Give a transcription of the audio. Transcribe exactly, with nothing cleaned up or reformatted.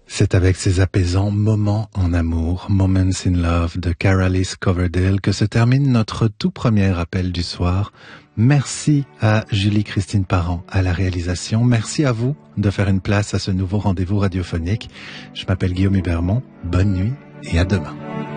C'est avec ces apaisants moments en amour, Moments in Love de Caralis Coverdale que se termine notre tout premier appel du soir. Merci à Julie-Christine Parent à la réalisation. Merci à vous de faire une place à ce nouveau rendez-vous radiophonique. Je m'appelle Guillaume Hébermont. Bonne nuit et à demain.